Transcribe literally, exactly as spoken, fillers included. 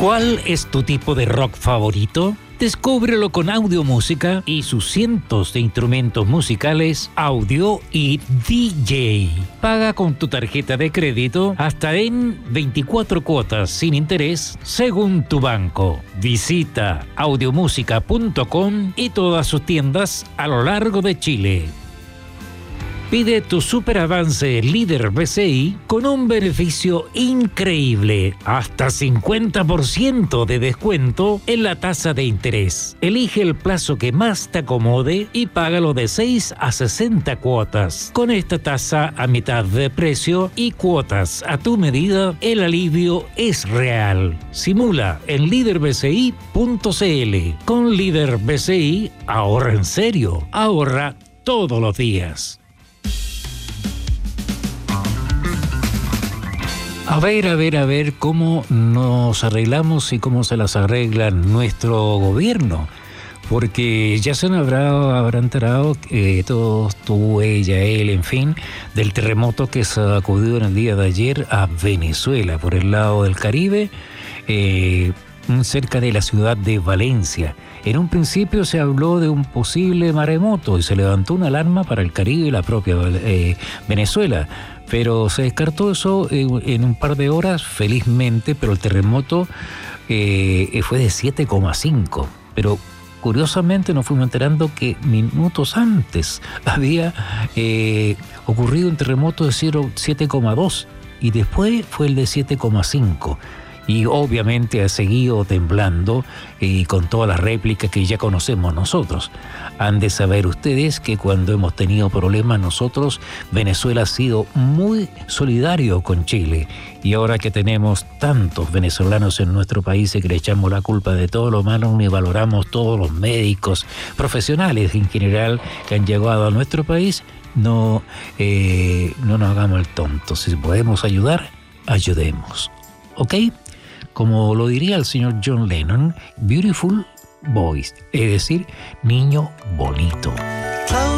¿Cuál es tu tipo de rock favorito? Descúbrelo con Audiomúsica y sus cientos de instrumentos musicales, audio y D J. Paga con tu tarjeta de crédito hasta en veinticuatro cuotas sin interés según tu banco. Visita audiomúsica punto com y todas sus tiendas a lo largo de Chile. Pide tu super avance Líder B C I con un beneficio increíble, hasta cincuenta por ciento de descuento en la tasa de interés. Elige el plazo que más te acomode y págalo de seis a sesenta cuotas. Con esta tasa a mitad de precio y cuotas a tu medida, el alivio es real. Simula en líder b c i punto c l. Con Líder B C I, ahorra en serio, ahorra todos los días. A ver, a ver, a ver cómo nos arreglamos y cómo se las arregla nuestro gobierno. Porque ya se habrá, habrá enterado eh, todos, tú, ella, él, en fin, del terremoto que sacudió en el día de ayer a Venezuela, por el lado del Caribe, eh, cerca de la ciudad de Valencia. En un principio se habló de un posible maremoto y se levantó una alarma para el Caribe y la propia eh, Venezuela. Pero se descartó eso en un par de horas, felizmente, pero el terremoto eh, fue de siete coma cinco. Pero curiosamente nos fuimos enterando que minutos antes había eh, ocurrido un terremoto de siete coma dos y después fue el de siete coma cinco. Y obviamente ha seguido temblando y con todas las réplicas que ya conocemos nosotros. Han de saber ustedes que cuando hemos tenido problemas nosotros, Venezuela ha sido muy solidario con Chile. Y ahora que tenemos tantos venezolanos en nuestro país y que le echamos la culpa de todo lo malo, ni valoramos todos los médicos, profesionales en general que han llegado a nuestro país, no, eh, no nos hagamos el tonto. Si podemos ayudar, ayudemos. ¿Ok? Como lo diría el señor John Lennon, beautiful boys, es decir, niño bonito.